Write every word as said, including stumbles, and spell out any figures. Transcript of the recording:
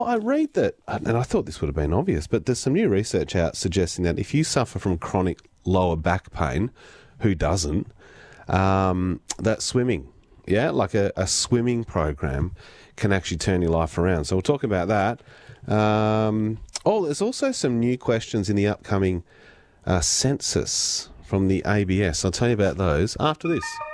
I read that, and I thought this would have been obvious, but there's some new research out suggesting that if you suffer from chronic lower back pain, who doesn't, um, that swimming, yeah, like a, a swimming program can actually turn your life around. So we'll talk about that. Um, oh, there's also some new questions in the upcoming uh, census from the A B S. I'll tell you about those after this.